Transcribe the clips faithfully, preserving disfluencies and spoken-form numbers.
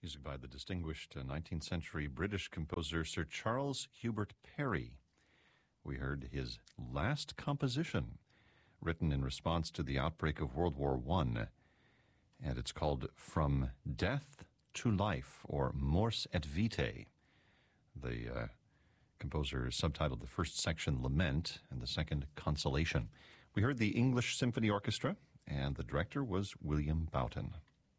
Music by the distinguished uh, nineteenth century British composer Sir Charles Hubert Parry. We heard his last composition, written in response to the outbreak of World War One, and it's called From Death to Life, or Mors et Vitae. The uh, composer subtitled the first section Lament and the second Consolation. We heard the English Symphony Orchestra, and the director was William Boughton.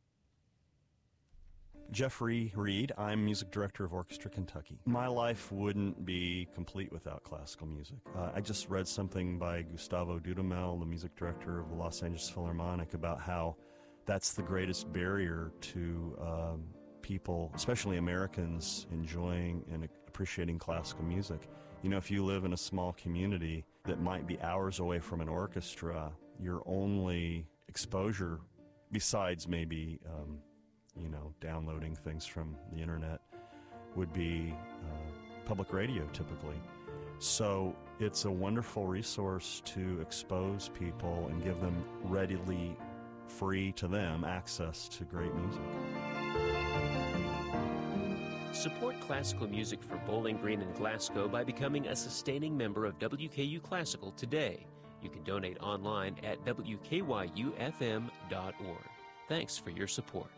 Jeffrey Reed. I'm music director of Orchestra Kentucky. My life wouldn't be complete without classical music. Uh, I just read something by Gustavo Dudamel, the music director of the Los Angeles Philharmonic, about how that's the greatest barrier to um, people, especially Americans, enjoying and appreciating classical music. You know, if you live in a small community that might be hours away from an orchestra, your only exposure, besides maybe um, you know, downloading things from the internet, would be uh, public radio typically. So it's a wonderful resource to expose people and give them readily, free to them, access to great music. Support classical music for Bowling Green and Glasgow by becoming a sustaining member of W K U Classical today. You can donate online at W K Y U F M dot org. Thanks for your support.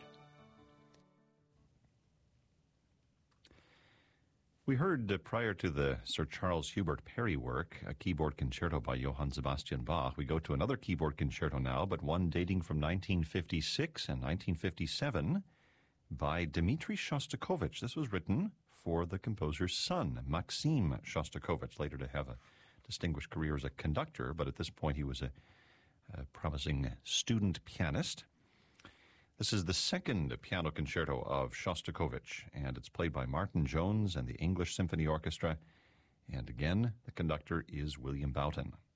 We heard, uh, prior to the Sir Charles Hubert Parry work, a keyboard concerto by Johann Sebastian Bach. We go to another keyboard concerto now, but one dating from nineteen fifty-six and nineteen fifty-seven by Dmitri Shostakovich. This was written for the composer's son, Maxim Shostakovich, later to have a distinguished career as a conductor, but at this point he was a, a promising student pianist. This is the second piano concerto of Shostakovich, and it's played by Martin Jones and the English Symphony Orchestra. And again, the conductor is William Boughton.